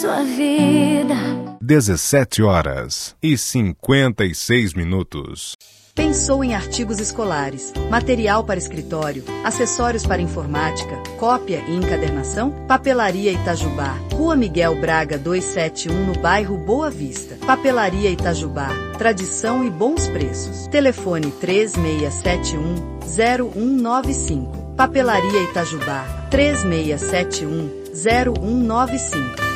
Sua vida. 17h56. Pensou em artigos escolares, material para escritório, acessórios para informática, cópia e encadernação? Papelaria Itajubá, Rua Miguel Braga 271, no bairro Boa Vista. Papelaria Itajubá, tradição e bons preços. Telefone 3671-0195. Papelaria Itajubá, 3671-0195.